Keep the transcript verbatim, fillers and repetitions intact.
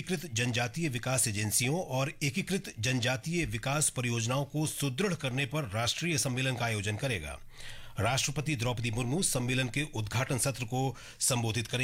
एकीकृत जनजातीय विकास एजेंसियों और एकीकृत जनजातीय विकास परियोजनाओं को सुदृढ़ करने पर राष्ट्रीय सम्मेलन का आयोजन करेगा। राष्ट्रपति द्रौपदी मुर्मू सम्मेलन के उद्घाटन सत्र को संबोधित करेंगी।